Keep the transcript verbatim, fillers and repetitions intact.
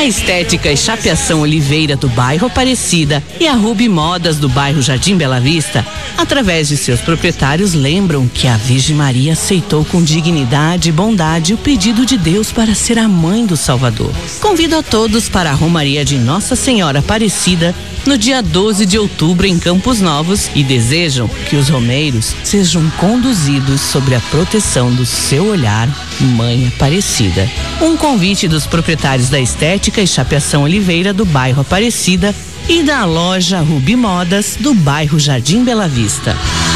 A Estética e Chapeação Oliveira do bairro Aparecida e a Ruby Modas do bairro Jardim Bela Vista, através de seus proprietários, lembram que a Virgem Maria aceitou com dignidade e bondade o pedido de Deus para ser a mãe do Salvador. Convido a todos para a Romaria de Nossa Senhora Aparecida no dia doze de outubro em Campos Novos e desejam que os romeiros sejam conduzidos sob a proteção do seu olhar, Mãe Aparecida. Um convite dos proprietários da Estética e Chapeação Oliveira do bairro Aparecida e da loja Ruby Modas do bairro Jardim Bela Vista.